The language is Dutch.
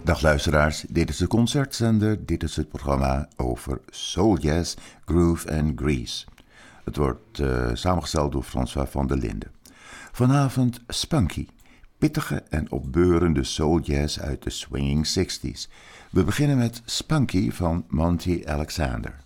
Dag luisteraars, dit is de Concertzender, dit is het programma over soul jazz, groove en grease. Het wordt samengesteld door François van der Linden. Vanavond Spunky, pittige en opbeurende soul jazz uit de swinging 60s. We beginnen met Spunky van Monty Alexander.